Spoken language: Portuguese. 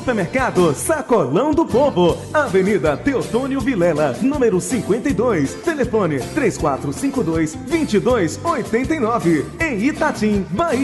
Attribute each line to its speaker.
Speaker 1: Supermercado Sacolão do Povo, Avenida Teotônio Vilela, número 52, telefone 3452-2289, em Itatim, Bahia.